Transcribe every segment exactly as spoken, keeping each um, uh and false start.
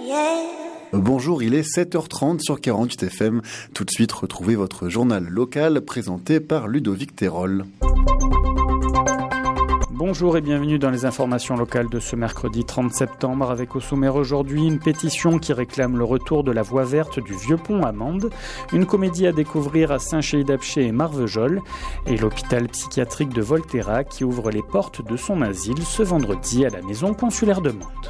Bonjour, il est sept heures trente sur quarante-huit F M. Tout de suite, retrouvez votre journal local présenté par Ludovic Terol. Bonjour et bienvenue dans les informations locales de ce mercredi trente septembre avec au sommaire aujourd'hui une pétition qui réclame le retour de la voie verte du Vieux-Pont à Mende, une comédie à découvrir à Saint-Chély-d'Apcher et Marvejols et l'hôpital psychiatrique de Volterra qui ouvre les portes de son asile ce vendredi à la maison consulaire de Mende.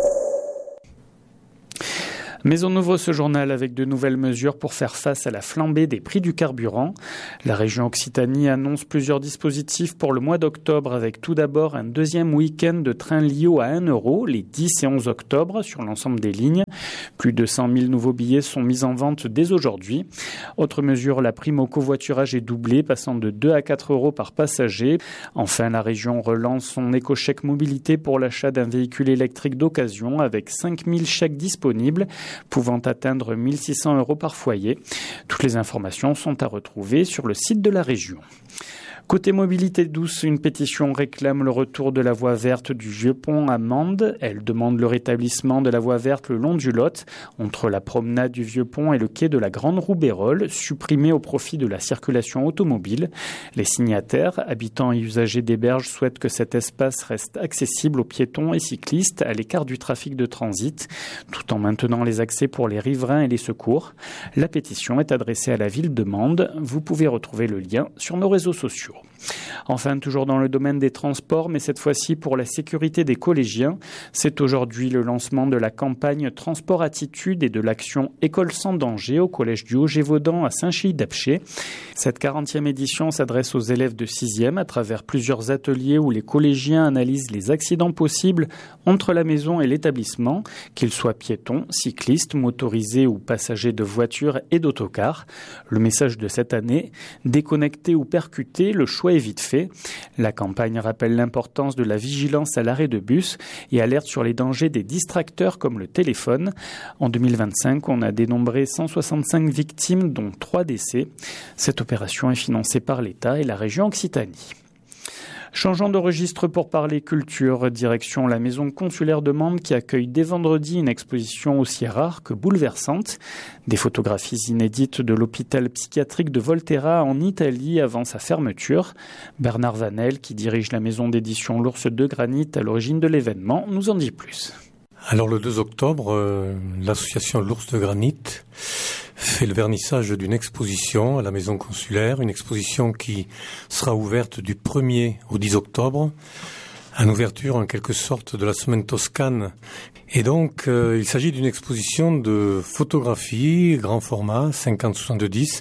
Mais on ouvre ce journal avec de nouvelles mesures pour faire face à la flambée des prix du carburant. La région Occitanie annonce plusieurs dispositifs pour le mois d'octobre avec tout d'abord un deuxième week-end de train Lio à un euro les dix et onze octobre sur l'ensemble des lignes. Plus de cent mille nouveaux billets sont mis en vente dès aujourd'hui. Autre mesure, la prime au covoiturage est doublée, passant de deux à quatre euros par passager. Enfin, la région relance son éco-chèque mobilité pour l'achat d'un véhicule électrique d'occasion avec cinq mille chèques disponibles, pouvant atteindre mille six cents euros par foyer. Toutes les informations sont à retrouver sur le site de la région. Côté mobilité douce, une pétition réclame le retour de la voie verte du Vieux-Pont à Mende. Elle demande le rétablissement de la voie verte le long du Lot, entre la promenade du Vieux-Pont et le quai de la Grande Roubérole, supprimée au profit de la circulation automobile. Les signataires, habitants et usagers des berges, souhaitent que cet espace reste accessible aux piétons et cyclistes à l'écart du trafic de transit, tout en maintenant les accès pour les riverains et les secours. La pétition est adressée à la ville de Mende. Vous pouvez retrouver le lien sur nos réseaux sociaux. Enfin, toujours dans le domaine des transports, mais cette fois-ci pour la sécurité des collégiens, c'est aujourd'hui le lancement de la campagne Transport Attitude et de l'action École sans danger au collège du Haut-Gévaudan à Saint-Chély-d'Apcher. Cette quarantième édition s'adresse aux élèves de sixième à travers plusieurs ateliers où les collégiens analysent les accidents possibles entre la maison et l'établissement, qu'ils soient piétons, cyclistes, motorisés ou passagers de voitures et d'autocars. Le message de cette année, déconnecté ou percuté, le choix est vite fait. La campagne rappelle l'importance de la vigilance à l'arrêt de bus et alerte sur les dangers des distracteurs comme le téléphone. En deux mille vingt-cinq, on a dénombré cent soixante-cinq victimes, dont trois décès. Cette opération est financée par l'État et la région Occitanie. Changeons de registre pour parler culture, direction la maison consulaire de Mende qui accueille dès vendredi une exposition aussi rare que bouleversante. Des photographies inédites de l'hôpital psychiatrique de Volterra en Italie avant sa fermeture. Bernard Vanel, qui dirige la maison d'édition L'Ours de Granit à l'origine de l'événement, nous en dit plus. Alors le deux octobre, euh, l'association L'Ours de Granit fait le vernissage d'une exposition à la maison consulaire, une exposition qui sera ouverte du premier au dix octobre, en ouverture en quelque sorte de la semaine toscane. Et donc euh, il s'agit d'une exposition de photographies, grand format, cinquante soixante-dix,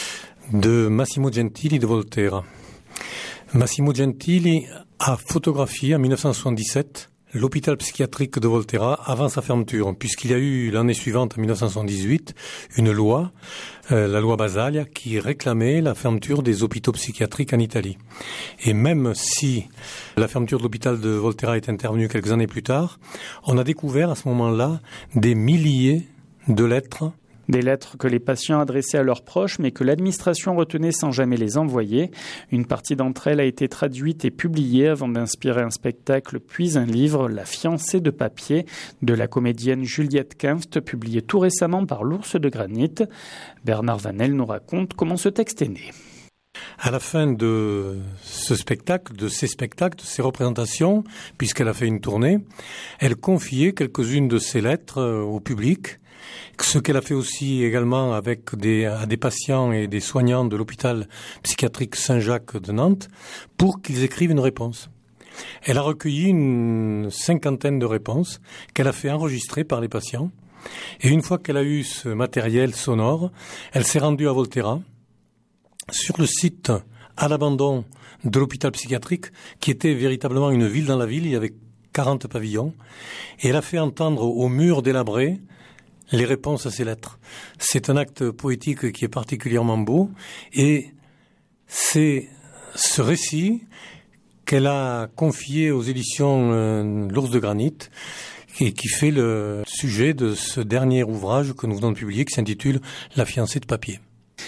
de Massimo Gentili de Volterra. Massimo Gentili a photographié en mille neuf cent soixante-dix-sept l'hôpital psychiatrique de Volterra avant sa fermeture, puisqu'il y a eu l'année suivante, en mille neuf cent soixante-dix-huit, une loi, euh, la loi Basaglia, qui réclamait la fermeture des hôpitaux psychiatriques en Italie. Et même si la fermeture de l'hôpital de Volterra est intervenue quelques années plus tard, on a découvert à ce moment-là des milliers de lettres. Des lettres que les patients adressaient à leurs proches, mais que l'administration retenait sans jamais les envoyer. Une partie d'entre elles a été traduite et publiée avant d'inspirer un spectacle, puis un livre, La fiancée de papier, de la comédienne Juliette Kinft, publié tout récemment par l'Ours de Granit. Bernard Vanel nous raconte comment ce texte est né. À la fin de ce spectacle, de ces spectacles, de ces représentations, puisqu'elle a fait une tournée, elle confiait quelques-unes de ces lettres au public. Ce qu'elle a fait aussi également avec des, à des patients et des soignants de l'hôpital psychiatrique Saint-Jacques de Nantes pour qu'ils écrivent une réponse. Elle a recueilli une cinquantaine de réponses qu'elle a fait enregistrer par les patients. Et une fois qu'elle a eu ce matériel sonore, elle s'est rendue à Volterra, sur le site à l'abandon de l'hôpital psychiatrique, qui était véritablement une ville dans la ville. Il y avait quarante pavillons. Et elle a fait entendre au mur délabré les réponses à ces lettres. C'est un acte poétique qui est particulièrement beau et c'est ce récit qu'elle a confié aux éditions euh, L'Ours de Granit et qui fait le sujet de ce dernier ouvrage que nous venons de publier qui s'intitule La fiancée de papier.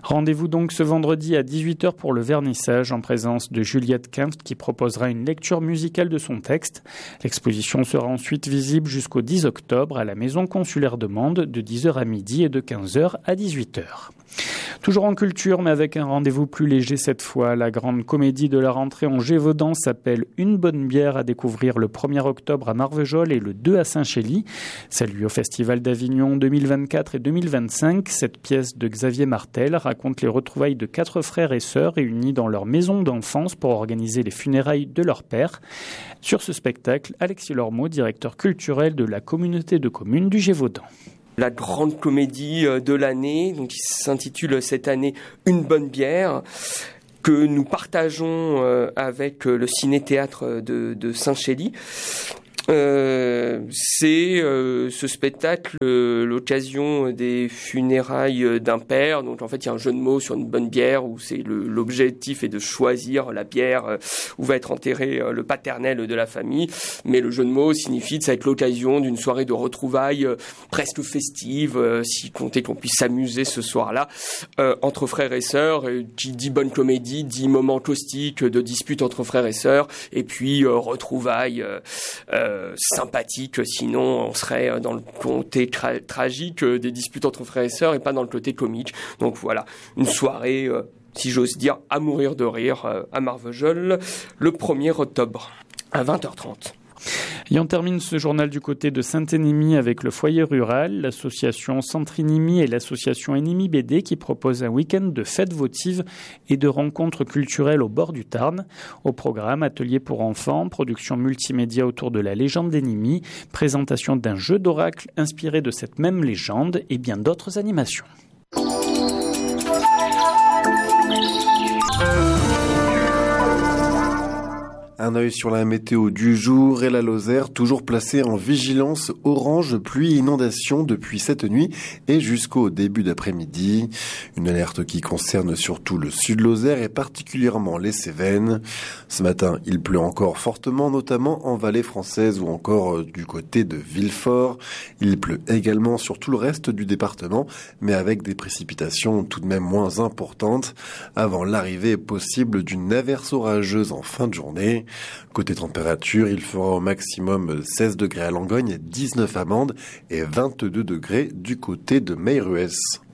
Rendez-vous donc ce vendredi à dix-huit heures pour le vernissage en présence de Juliette Kinft qui proposera une lecture musicale de son texte. L'exposition sera ensuite visible jusqu'au dix octobre à la Maison consulaire de Mende de dix heures à midi et de quinze heures à dix-huit heures. Toujours en culture, mais avec un rendez-vous plus léger cette fois, la grande comédie de la rentrée en Gévaudan s'appelle Une bonne bière à découvrir le premier octobre à Marvejols et le deux à Saint-Chély. Salut au Festival d'Avignon deux mille vingt-quatre et deux mille vingt-cinq. Cette pièce de Xavier Martel raconte les retrouvailles de quatre frères et sœurs réunis dans leur maison d'enfance pour organiser les funérailles de leur père. Sur ce spectacle, Alexis Lormeau, directeur culturel de la communauté de communes du Gévaudan. La grande comédie de l'année, donc qui s'intitule cette année Une bonne bière, que nous partageons avec le ciné-théâtre de, de Saint-Chély. Euh, c'est euh, ce spectacle euh, l'occasion des funérailles d'un père. Donc en fait il y a un jeu de mots sur une bonne bière où c'est le, l'objectif est de choisir la bière euh, où va être enterré euh, le paternel de la famille, mais le jeu de mots signifie que ça va être l'occasion d'une soirée de retrouvailles euh, presque festive, euh, si compter qu'on puisse s'amuser ce soir-là euh, entre frères et sœurs. Et qui dit bonne comédie dit moment caustique de dispute entre frères et sœurs, et puis euh, retrouvailles euh, euh, sympathique, sinon on serait dans le côté tra- tragique des disputes entre frères et sœurs et pas dans le côté comique. Donc voilà, une soirée, euh, si j'ose dire, à mourir de rire euh, à Marvejols le premier octobre à vingt heures trente. Et on termine ce journal du côté de Saint-Énémy avec le foyer rural, l'association Centre-Énémy et l'association Énémy B D qui proposent un week-end de fêtes votives et de rencontres culturelles au bord du Tarn. Au programme, ateliers pour enfants, production multimédia autour de la légende d'Énémy, présentation d'un jeu d'oracle inspiré de cette même légende et bien d'autres animations. Un œil sur la météo du jour et la Lozère, toujours placée en vigilance orange pluie inondation depuis cette nuit et jusqu'au début d'après-midi. Une alerte qui concerne surtout le sud Lozère et particulièrement les Cévennes. Ce matin, il pleut encore fortement, notamment en vallée française ou encore du côté de Villefort. Il pleut également sur tout le reste du département, mais avec des précipitations tout de même moins importantes, avant l'arrivée possible d'une averse orageuse en fin de journée. Côté température, il fera au maximum seize degrés à Langogne, dix-neuf à Mende et vingt-deux degrés du côté de Meyruès.